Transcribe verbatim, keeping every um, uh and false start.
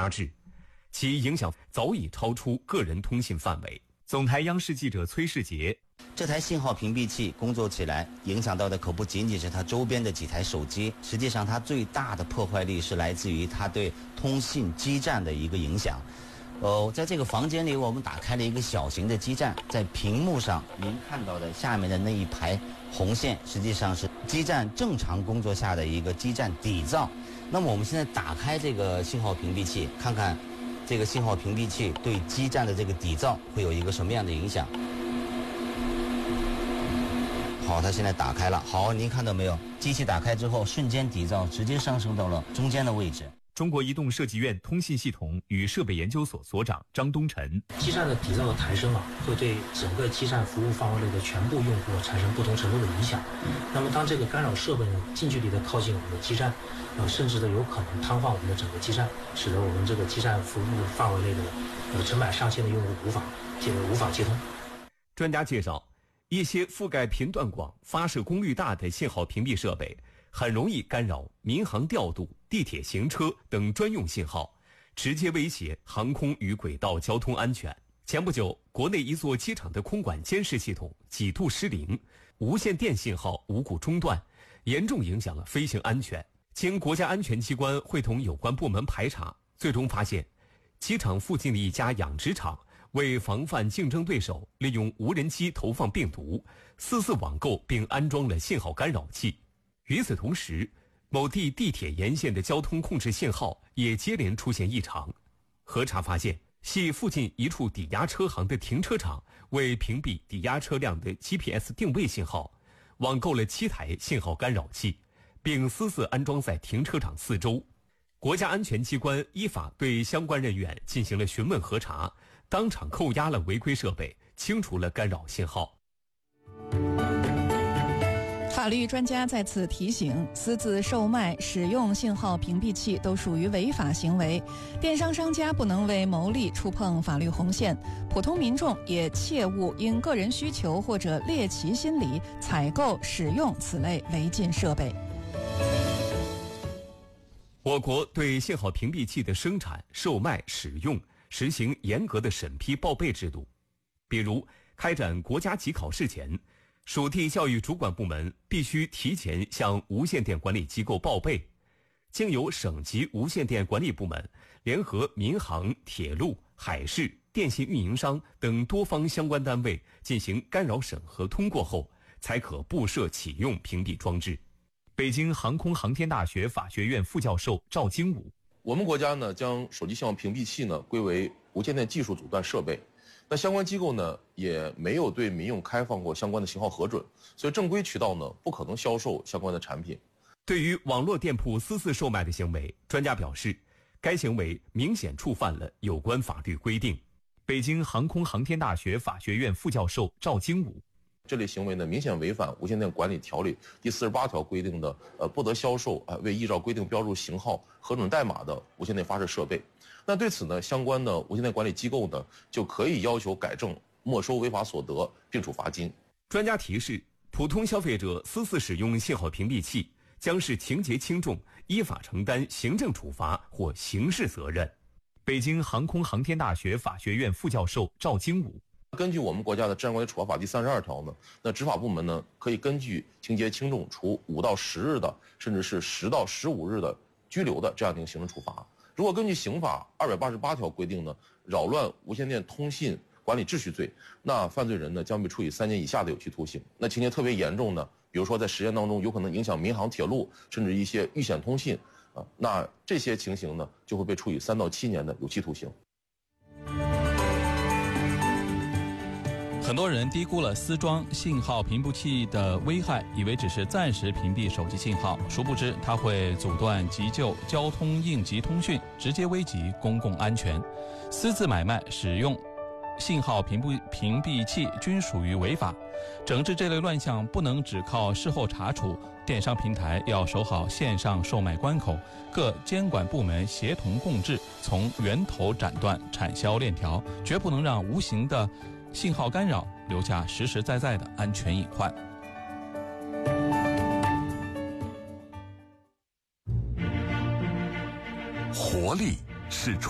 压制，其影响早已超出个人通信范围。总台央视记者崔世杰， 这台信号屏蔽器工作起来，影响到的可不仅仅是它周边的几台手机，实际上它最大的破坏力是来自于它对通信基站的一个影响。呃，在这个房间里，我们打开了一个小型的基站，在屏幕上您看到的下面的那一排红线，实际上是基站正常工作下的一个基站底噪。那么我们现在打开这个信号屏蔽器，看看这个信号屏蔽器对基站的这个底噪会有一个什么样的影响。好，它现在打开了。好，您看到没有？机器打开之后，瞬间底噪直接上升到了中间的位置。 中国移动设计院通信系统与设备研究所所长张东晨， 基站的底噪的抬升啊，会对整个基站服务范围内的全部用户产生不同程度的影响。那么当这个干扰设备呢近距离的靠近我们的基站，呃，甚至的有可能瘫痪我们的整个基站，使得我们这个基站服务范围内的呃成百上千的用户无法接无法接通。 专家介绍，一些覆盖频段广、发射功率大的信号屏蔽设备很容易干扰民航调度、地铁行车等专用信号，直接威胁航空与轨道交通安全。前不久，国内一座机场的空管监视系统几度失灵，无线电信号无故中断，严重影响了飞行安全。经国家安全机关会同有关部门排查，最终发现，机场附近的一家养殖场为防范竞争对手利用无人机投放病毒，私自网购并安装了信号干扰器。与此同时，某地地铁沿线的交通控制信号也接连出现异常。核查发现，系附近一处抵押车行的停车场为屏蔽抵押车辆的 G P S 定位信号，网购了七台信号干扰器，并私自安装在停车场四周。国家安全机关依法对相关人员进行了询问核查，当场扣押了违规设备，清除了干扰信号。 法律专家在此提醒，私自售卖、使用信号屏蔽器都属于违法行为。电商商家不能为牟利触碰法律红线，普通民众也切勿因个人需求或者猎奇心理采购、使用此类违禁设备。 我国对信号屏蔽器的生产、售卖、使用实行严格的审批报备制度。比如，开展国家级考试前，属地教育主管部门必须提前向无线电管理机构报备，经由省级无线电管理部门联合民航、铁路、海事、电信运营商等多方相关单位进行干扰审核通过后，才可布设启用屏蔽装置。北京航空航天大学法学院副教授赵金武， 我们国家呢将手机信号屏蔽器呢归为无线电技术阻断设备，那相关机构呢也没有对民用开放过相关的型号核准，所以正规渠道呢不可能销售相关的产品。 对于网络店铺私自售卖的行为，专家表示，该行为明显触犯了有关法律规定。北京航空航天大学法学院副教授赵金武， 这类行为呢，明显违反无线电管理条例第四十八条规定的，呃，不得销售啊、呃、未依照规定标注型号、核准代码的无线电发射设备。那对此呢，相关的无线电管理机构呢，就可以要求改正、没收违法所得，并处罚金。 专家提示，普通消费者私自使用信号屏蔽器，将是情节轻重，依法承担行政处罚或刑事责任。北京航空航天大学法学院副教授赵金武， 根据我们国家的治安管理处罚法第三十二条呢，那执法部门呢可以根据情节轻重，处五到十日的，甚至是十到十五日的拘留的这样的一个行政处罚。如果根据刑法二百八十八条规定呢，扰乱无线电通信管理秩序罪，那犯罪人呢将被处以三年以下的有期徒刑。那情节特别严重的，比如说在实践当中有可能影响民航、铁路，甚至一些预险通信啊，那这些情形呢就会被处以三到七年的有期徒刑。 很多人低估了私装信号屏蔽器的危害，以为只是暂时屏蔽手机信号，殊不知它会阻断急救、交通应急通讯，直接危及公共安全。私自买卖、使用信号屏蔽屏蔽器均属于违法。整治这类乱象不能只靠事后查处，电商平台要守好线上售卖关口，各监管部门协同共治，从源头斩断产销链条，绝不能让无形的信号干扰留下实实在在的安全隐患。 活力是